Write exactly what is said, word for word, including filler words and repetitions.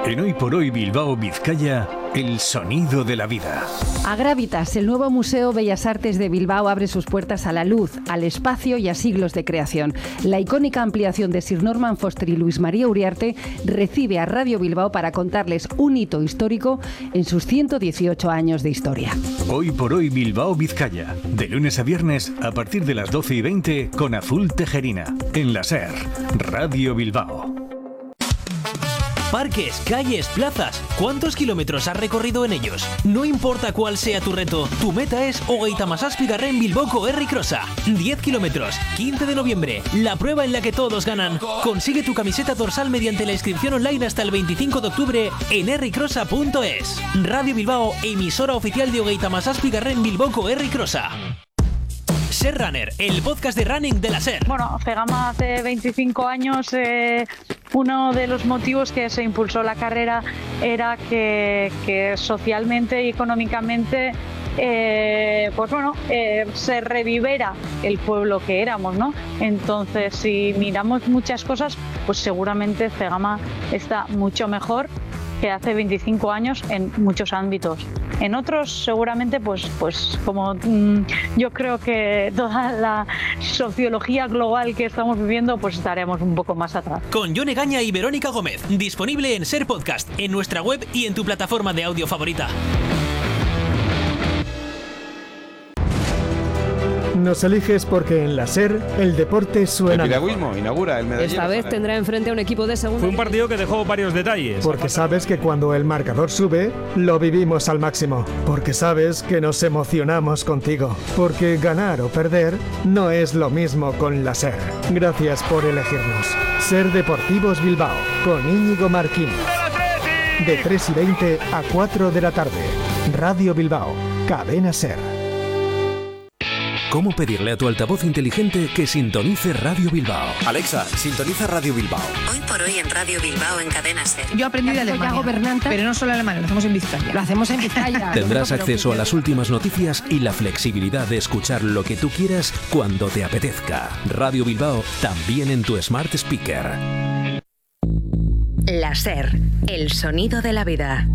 En Hoy por Hoy Bilbao, Vizcaya, el sonido de la vida. Agravitas, el nuevo Museo Bellas Artes de Bilbao, abre sus puertas a la luz, al espacio y a siglos de creación. La icónica ampliación de Sir Norman Foster y Luis María Uriarte recibe a Radio Bilbao para contarles un hito histórico en sus ciento dieciocho años de historia. Hoy por Hoy Bilbao, Vizcaya, de lunes a viernes a partir de las doce y veinte con Azul Tejerina, en la SER, Radio Bilbao. Parques, calles, plazas. ¿Cuántos kilómetros has recorrido en ellos? No importa cuál sea tu reto, tu meta es Hogeita Mazazpigarren Bilboko Herri Crossa. diez kilómetros, quince de noviembre, la prueba en la que todos ganan. Consigue tu camiseta dorsal mediante la inscripción online hasta el veinticinco de octubre en herricrossa punto es. Radio Bilbao, emisora oficial de Hogeita Mazazpigarren Bilboko Herri Crossa. Ser Runner, el podcast de running de la SER. Bueno, Zegama hace veinticinco años, eh, uno de los motivos que se impulsó la carrera era que, que socialmente y económicamente eh, pues bueno, eh, se reviviera el pueblo que éramos, ¿no? Entonces, si miramos muchas cosas, pues seguramente Zegama está mucho mejor que hace veinticinco años en muchos ámbitos. En otros seguramente pues, pues como mmm, yo creo que toda la sociología global que estamos viviendo, pues estaremos un poco más atrás. Con Jon Egaña y Verónica Gómez, disponible en SER Podcast, en nuestra web y en tu plataforma de audio favorita. Nos eliges porque en la SER el deporte suena. El piragüismo inaugura el medallero. Esta vez tendrá enfrente a un equipo de segunda. Fue un partido que dejó varios detalles. Porque sabes que cuando el marcador sube, lo vivimos al máximo. Porque sabes que nos emocionamos contigo. Porque ganar o perder no es lo mismo con la SER. Gracias por elegirnos. SER Deportivos Bilbao, con Íñigo Marquín. De tres y veinte a cuatro de la tarde. Radio Bilbao, cadena SER. ¿Cómo pedirle a tu altavoz inteligente que sintonice Radio Bilbao? Alexa, sintoniza Radio Bilbao. Hoy por hoy en Radio Bilbao, en Cadena SER. Yo aprendí de Alemania, pero no solo alemán, lo hacemos en Vizcaya. Lo hacemos en Vizcaya. Tendrás acceso a las últimas noticias y la flexibilidad de escuchar lo que tú quieras cuando te apetezca. Radio Bilbao, también en tu Smart Speaker. La SER, el sonido de la vida.